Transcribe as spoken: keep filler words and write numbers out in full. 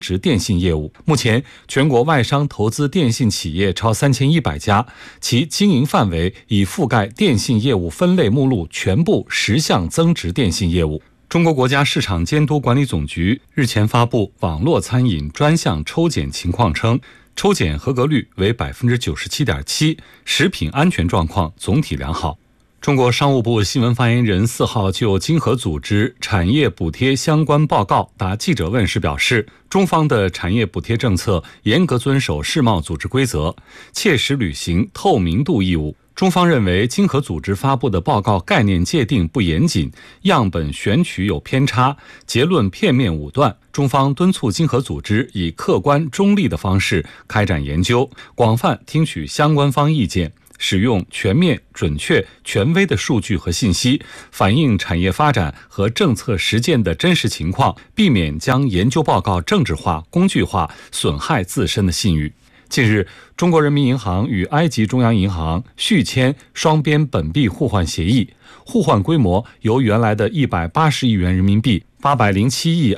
值电信业务。目前，全国外商投资电信企业超三千一百家，其经营范围已覆盖电信业务分类目录全部十项增值电信业务。中国国家市场监督管理总局日前发布网络餐饮专项抽检情况称，抽检合格率为 百分之九十七点七， 食品安全状况总体良好。中国商务部新闻发言人四号就经合组织产业补贴相关报告答记者问时表示，中方的产业补贴政策严格遵守世贸组织规则，切实履行透明度义务。中方认为经合组织发布的报告概念界定不严谨，样本选取有偏差，结论片面武断。中方敦促经合组织以客观中立的方式开展研究，广泛听取相关方意见，使用全面、准确、权威的数据和信息，反映产业发展和政策实践的真实情况，避免将研究报告政治化、工具化，损害自身的信誉。近日，中国人民银行与埃及中央银行续签双边本币互换协议，互换规模由原来的一百八十亿元人民币、八百零七亿